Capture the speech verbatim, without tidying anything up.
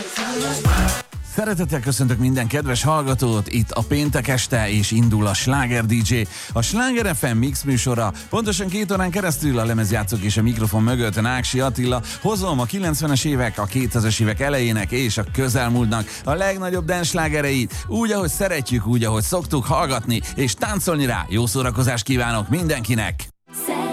Szeretettel köszöntök minden kedves hallgatót, itt a péntek este, és indul a Sláger dé dzsé, a Sláger ef em mix műsora. Pontosan két órán keresztül a lemezjátszók és a mikrofon mögött Náksi Attila. Hozom a kilencvenes évek, a kétezres évek elejének és a közelmúltnak a legnagyobb dance slágereit, úgy, ahogy szeretjük, úgy, ahogy szoktuk hallgatni és táncolni rá. Jó szórakozást kívánok mindenkinek!